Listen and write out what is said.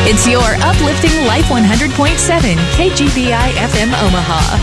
It's your uplifting Life 100.7 KGBI FM Omaha.